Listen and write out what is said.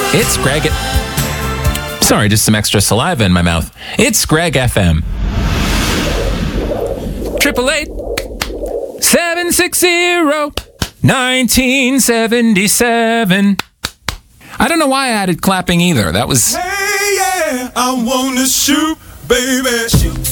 It's Greg. Sorry, just some extra saliva in my mouth. It's Greg FM. 888-760-1977. I don't know why I added clapping either. That was... Hey, yeah, I wanna shoot, baby, shoot.